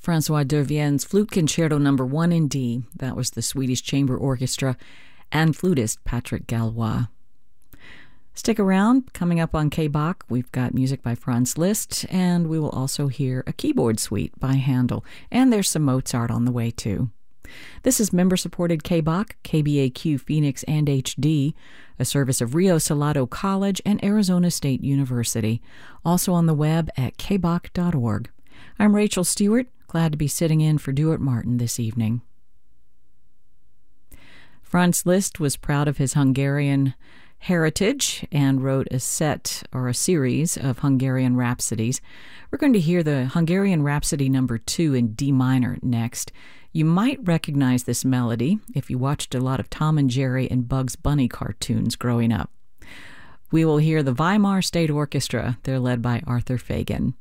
Francois Dervien's Flute Concerto No. 1 in D. That was the Swedish Chamber Orchestra and flutist Patrick Gallois. Stick around. Coming up on K-Bach, we've got music by Franz Liszt, and we will also hear a keyboard suite by Handel, and there's some Mozart on the way too. This is member-supported K-Bach, KBAQ Phoenix and HD, a service of Rio Salado College and Arizona State University, also on the web at kbach.org. I'm Rachel Stewart, glad to be sitting in for Duart Martin this evening. Franz Liszt was proud of his Hungarian heritage and wrote a series of Hungarian rhapsodies. We're going to hear the Hungarian Rhapsody No. 2 in D minor next. You might recognize this melody if you watched a lot of Tom and Jerry and Bugs Bunny cartoons growing up. We will hear the Weimar State Orchestra. They're led by Arthur Fagan.